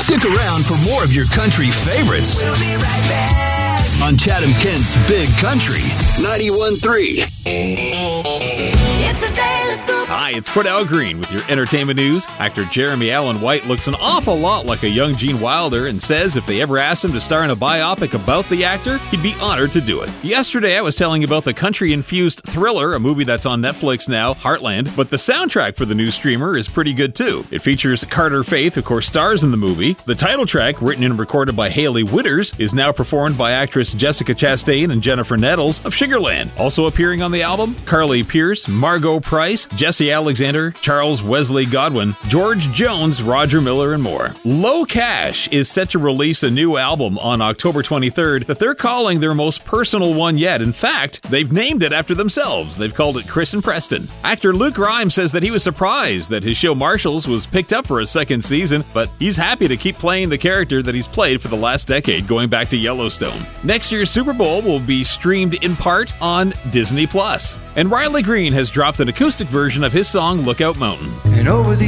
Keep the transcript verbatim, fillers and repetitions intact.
Stick around for more of your country favorites. We'll be right back on Chatham-Kent's Big Country ninety-one point three. It's a daily scoop. Hi, it's Cordell Green with your entertainment news. Actor Jeremy Allen White looks an awful lot like a young Gene Wilder and says if they ever asked him to star in a biopic about the actor, he'd be honored to do it. Yesterday, I was telling you about the country-infused Thriller, a movie that's on Netflix now, Heartland, but the soundtrack for the new streamer is pretty good too. It features Carter Faith, who of course stars in the movie. The title track, written and recorded by Hayley Witters, is now performed by actress Jessica Chastain and Jennifer Nettles of Sugarland. Also appearing on the album, Carly Pierce, Margot Price, Jesse Alexander, Charles Wesley Godwin, George Jones, Roger Miller, and more. Low Cash is set to release a new album on October twenty-third that they're calling their most personal one yet. In fact, they've named it after themselves. They've called it Chris and Preston. Actor Luke Grimes says that he was surprised that his show Marshalls was picked up for a second season, but he's happy to keep playing the character that he's played for the last decade, going back to Yellowstone. Next year's Super Bowl will be streamed in part on Disney Plus. And Riley Green has dropped an acoustic version of his song Lookout Mountain. And over the